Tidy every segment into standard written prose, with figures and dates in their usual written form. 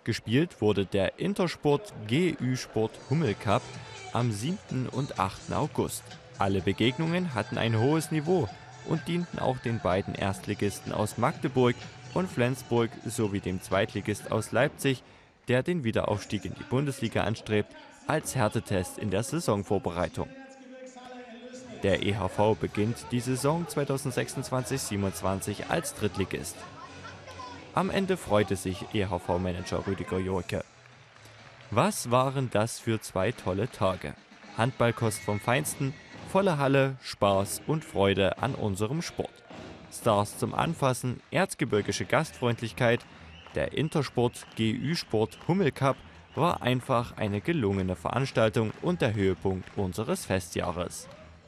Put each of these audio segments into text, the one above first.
Gespielt wurde der Intersport GÜ Sport Hummel Cup am 7. und 8. August. Alle Begegnungen hatten ein hohes Niveau und dienten auch den beiden Erstligisten aus Magdeburg und Flensburg sowie dem Zweitligist aus Leipzig, der den Wiederaufstieg in die Bundesliga anstrebt, als Härtetest in der Saisonvorbereitung. Der EHV beginnt die Saison 2026/27 als Drittligist. Am Ende freute sich EHV-Manager Rüdiger Jurke. Was waren das für zwei tolle Tage? Handballkost vom Feinsten, volle Halle, Spaß und Freude an unserem Sport. Stars zum Anfassen, erzgebirgische Gastfreundlichkeit, der Intersport GÜ Sport Hummel Cup war einfach eine gelungene Veranstaltung und der Höhepunkt unseres Festjahres.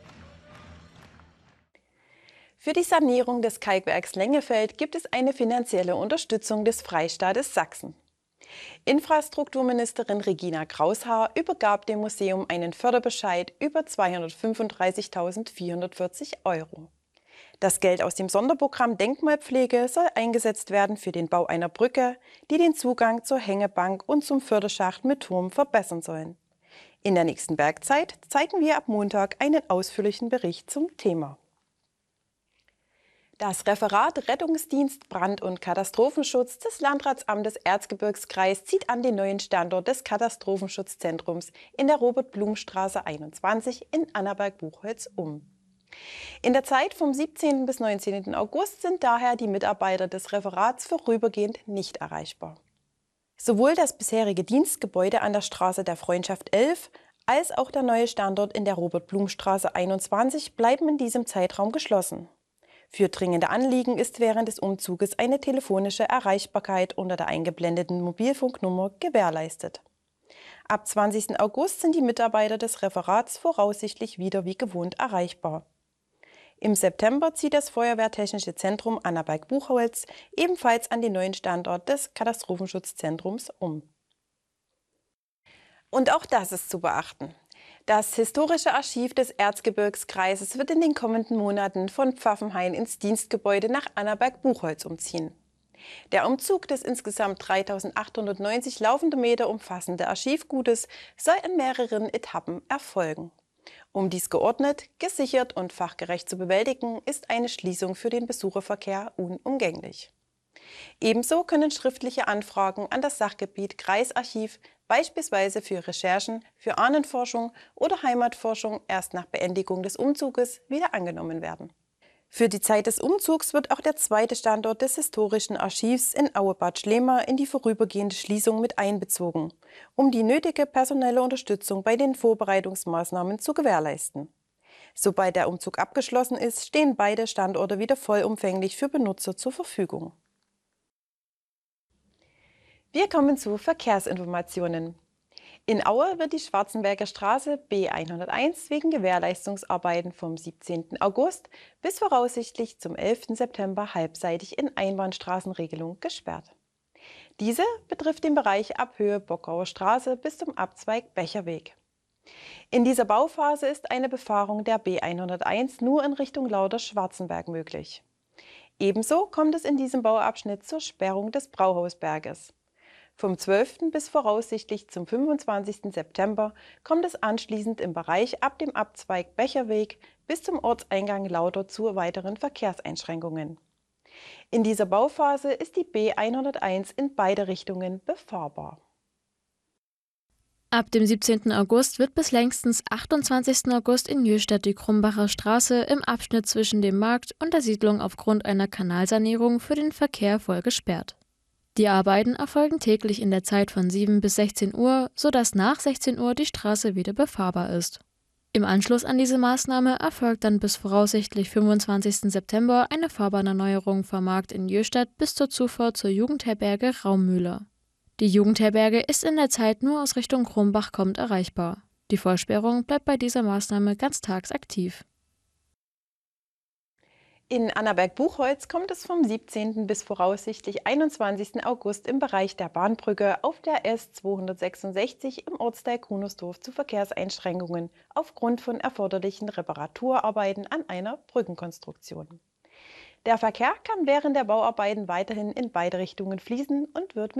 Für die Sanierung des Kalkwerks Lengefeld gibt es eine finanzielle Unterstützung des Freistaates Sachsen. Infrastrukturministerin Regina Kraushaar übergab dem Museum einen Förderbescheid über 235.440 €. Das Geld aus dem Sonderprogramm Denkmalpflege soll eingesetzt werden für den Bau einer Brücke, die den Zugang zur Hängebank und zum Förderschacht mit Turm verbessern sollen. In der nächsten Werkzeit zeigen wir ab Montag einen ausführlichen Bericht zum Thema. Das Referat Rettungsdienst, Brand- und Katastrophenschutz des Landratsamtes Erzgebirgskreis zieht an den neuen Standort des Katastrophenschutzzentrums in der Robert-Blum-Straße 21 in Annaberg-Buchholz um. In der Zeit vom 17. bis 19. August sind daher die Mitarbeiter des Referats vorübergehend nicht erreichbar. Sowohl das bisherige Dienstgebäude an der Straße der Freundschaft 11 als auch der neue Standort in der Robert-Blum-Straße 21 bleiben in diesem Zeitraum geschlossen. Für dringende Anliegen ist während des Umzuges eine telefonische Erreichbarkeit unter der eingeblendeten Mobilfunknummer gewährleistet. Ab 20. August sind die Mitarbeiter des Referats voraussichtlich wieder wie gewohnt erreichbar. Im September zieht das Feuerwehrtechnische Zentrum Annaberg-Buchholz ebenfalls an den neuen Standort des Katastrophenschutzzentrums um. Und auch das ist zu beachten. Das historische Archiv des Erzgebirgskreises wird in den kommenden Monaten von Pfaffenhain ins Dienstgebäude nach Annaberg-Buchholz umziehen. Der Umzug des insgesamt 3.890 laufende Meter umfassende Archivgutes soll in mehreren Etappen erfolgen. Um dies geordnet, gesichert und fachgerecht zu bewältigen, ist eine Schließung für den Besucherverkehr unumgänglich. Ebenso können schriftliche Anfragen an das Sachgebiet Kreisarchiv beispielsweise für Recherchen, für Ahnenforschung oder Heimatforschung erst nach Beendigung des Umzuges wieder angenommen werden. Für die Zeit des Umzugs wird auch der zweite Standort des Historischen Archivs in Auebad Schlema in die vorübergehende Schließung mit einbezogen, um die nötige personelle Unterstützung bei den Vorbereitungsmaßnahmen zu gewährleisten. Sobald der Umzug abgeschlossen ist, stehen beide Standorte wieder vollumfänglich für Benutzer zur Verfügung. Wir kommen zu Verkehrsinformationen. In Aue wird die Schwarzenberger Straße B101 wegen Gewährleistungsarbeiten vom 17. August bis voraussichtlich zum 11. September halbseitig in Einbahnstraßenregelung gesperrt. Diese betrifft den Bereich ab Höhe Bockauer Straße bis zum Abzweig Becherweg. In dieser Bauphase ist eine Befahrung der B101 nur in Richtung Lauter-Schwarzenberg möglich. Ebenso kommt es in diesem Bauabschnitt zur Sperrung des Brauhausberges. Vom 12. bis voraussichtlich zum 25. September kommt es anschließend im Bereich ab dem Abzweig Becherweg bis zum Ortseingang Lauter zu weiteren Verkehrseinschränkungen. In dieser Bauphase ist die B101 in beide Richtungen befahrbar. Ab dem 17. August wird bis längstens 28. August in Jöhstadt die Krumbacher Straße im Abschnitt zwischen dem Markt und der Siedlung aufgrund einer Kanalsanierung für den Verkehr voll gesperrt. Die Arbeiten erfolgen täglich in der Zeit von 7 bis 16 Uhr, sodass nach 16 Uhr die Straße wieder befahrbar ist. Im Anschluss an diese Maßnahme erfolgt dann bis voraussichtlich 25. September eine Fahrbahnerneuerung vom Markt in Jöhstadt bis zur Zufahrt zur Jugendherberge Raummühle. Die Jugendherberge ist in der Zeit nur aus Richtung Krumbach kommend erreichbar. Die Vollsperrung bleibt bei dieser Maßnahme ganztags aktiv. In Annaberg-Buchholz kommt es vom 17. bis voraussichtlich 21. August im Bereich der Bahnbrücke auf der S266 im Ortsteil Kunersdorf zu Verkehrseinschränkungen aufgrund von erforderlichen Reparaturarbeiten an einer Brückenkonstruktion. Der Verkehr kann während der Bauarbeiten weiterhin in beide Richtungen fließen und wird